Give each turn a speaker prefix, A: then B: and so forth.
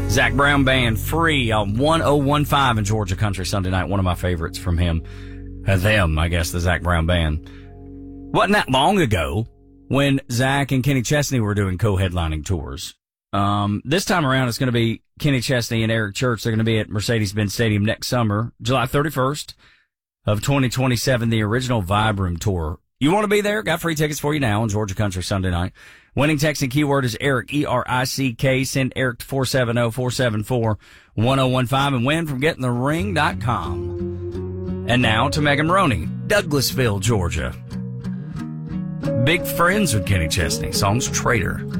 A: Zac Brown Band, Free on 1015 in Georgia Country Sunday night. One of my favorites from him. Them, I guess, the Zac Brown Band. Wasn't that long ago when Zach and Kenny Chesney were doing co-headlining tours. This time around, it's going to be Kenny Chesney and Eric Church. They're going to be at Mercedes-Benz Stadium next summer, July 31st of 2027, the original Vibe Room Tour. You want to be there? Got free tickets for you now on Georgia Country Sunday night. Winning text and keyword is Eric, E-R-I-C-K. Send Eric to 470-474-1015 and win from gettingthering.com. And now to Megan Roney, Douglasville, Georgia. Big friends with Kenny Chesney. Song's Traitor.